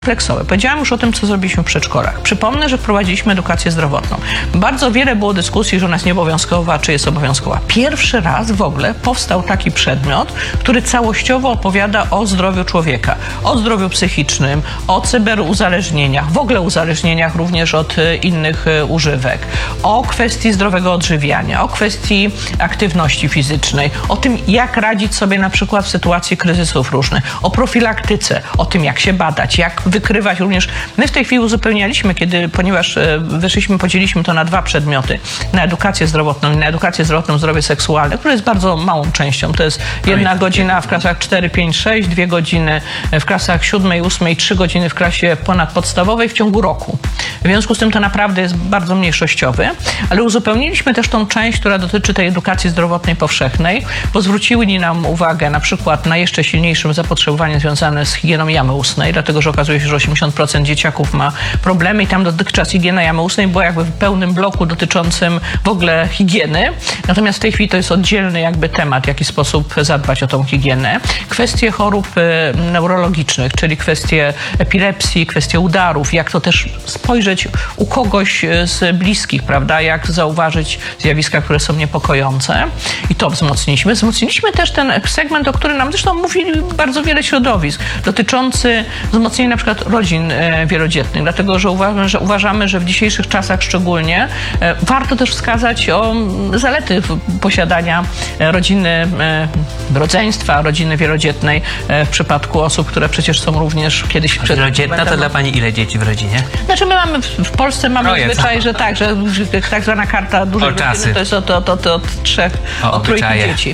kompleksowe. Powiedziałam już o tym, co zrobiliśmy w przedszkolach. Przypomnę, że wprowadziliśmy edukację zdrowotną. Bardzo wiele było dyskusji, że ona jest nieobowiązkowa, czy jest obowiązkowa. Pierwszy raz w ogóle powstał taki przedmiot, który całościowo opowiada o zdrowiu człowieka, o zdrowiu psychicznym, o cyberuzależnieniach, w ogóle uzależnieniach również od innych używek, o kwestii zdrowego odżywiania, o kwestii aktywności fizycznej, o tym, jak radzić sobie na przykład w sytuacji kryzysów różnych, o profilaktyce, o tym, jak się badać, jak wykrywać również. My w tej chwili uzupełnialiśmy, ponieważ podzieliliśmy to na dwa przedmioty, na edukację zdrowotną i na edukację zdrowotną zdrowie seksualne, która jest bardzo małą częścią. To jest 1 godzina w klasach 4, 5, 6, 2 godziny w klasach 7, 8, 3 godziny w klasie ponadpodstawowej w ciągu roku. W związku z tym to naprawdę jest bardzo mniejszościowy, ale uzupełniliśmy też tą część, która dotyczy tej edukacji zdrowotnej powszechnej, bo zwrócili nam uwagę na przykład na jeszcze silniejszym zapotrzebowanie związane z higieną jamy ustnej, dlatego że okazuje się, że 80% dzieciaków ma problemy i tam dotychczas higiena jamy ustnej była jakby w pełnym bloku dotyczącym w ogóle higieny. Natomiast w tej chwili to jest oddzielny jakby temat, w jaki sposób zadbać o tą higienę. Kwestie chorób neurologicznych, czyli kwestie epilepsji, kwestie udarów, jak to też spojrzeć u kogoś z bliskich, prawda, jak zauważyć zjawiska, które są niepokojące i to wzmocniliśmy. Wzmocniliśmy też ten segment, o którym nam zresztą mówili bardzo wiele środowisk, dotyczący wzmocnienia na przykład rodzin wielodzietnych, dlatego że uważamy, że w dzisiejszych czasach szczególnie warto też wskazać o zalety posiadania rodziny, rodzeństwa, rodziny wielodzietnej w przypadku osób, które przecież są również kiedyś... Wielodzietna to dla pani ile dzieci w rodzinie? Znaczy my mamy, w Polsce mamy zwyczaj, że tak, że tak zwana karta dużej rodziny to jest od 3, od trójki dzieci.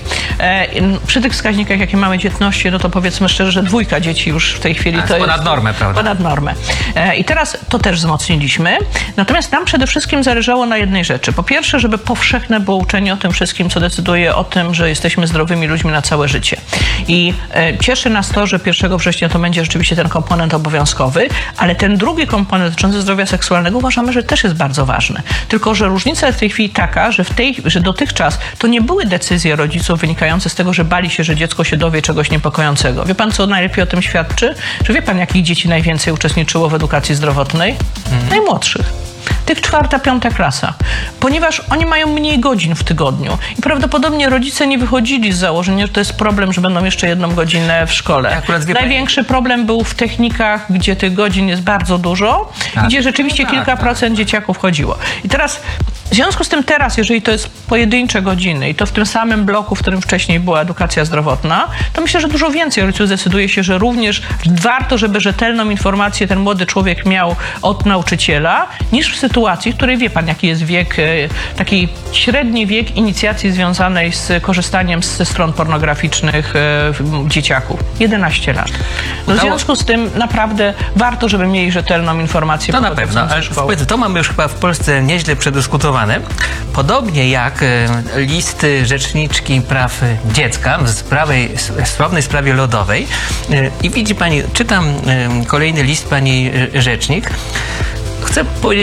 Przy tych wskaźnikach, jakie mamy dzietności, no to powiedzmy szczerze, że 2 dzieci już w tej chwili to jest ponad normę, prawda? Ponad normę. I teraz to też wzmocniliśmy. Natomiast nam przede wszystkim zależało na jednej rzeczy. Po pierwsze, żeby powszechne było uczenie o tym wszystkim, co decyduje o tym, że jesteśmy zdrowymi ludźmi na całe życie. I cieszy nas to, że 1 września to będzie rzeczywiście ten komponent obowiązkowy, ale ten drugi komponent dotyczący zdrowia seksualnego uważamy, że też jest bardzo ważny. Tylko że różnica jest w tej chwili taka, że dotychczas to nie były decyzje rodziców wynikające z tego, że bali się, że dziecko się dowie czegoś niepokojącego. Wie pan, co najlepiej o tym świadczy? Że wie pan, jakich dzieci najwięcej uczestniczyło w edukacji zdrowotnej? Najmłodszych. Tych 4., 5. klasa. Ponieważ oni mają mniej godzin w tygodniu i prawdopodobnie rodzice nie wychodzili z założenia, że to jest problem, że będą jeszcze 1 godzinę w szkole. Największy problem był w technikach, gdzie tych godzin jest bardzo dużo, gdzie rzeczywiście kilka procent dzieciaków chodziło. I teraz w związku z tym teraz, jeżeli to jest pojedyncze godziny i to w tym samym bloku, w którym wcześniej była edukacja zdrowotna, to myślę, że dużo więcej rodziców zdecyduje się, że również warto, żeby rzetelną informację ten młody człowiek miał od nauczyciela, niż w sytuacji, w której wie pan, jaki jest wiek, taki średni wiek inicjacji związanej z korzystaniem ze stron pornograficznych dzieciaków. 11 lat. No w związku z tym naprawdę warto, żeby mieli rzetelną informację. To na pewno, ale to mamy już chyba w Polsce nieźle przedyskutowane. Podobnie jak listy rzeczniczki praw dziecka w sławnej sprawie lodowej. I widzi pani, czytam kolejny list pani rzecznik. Chcę powiedzieć,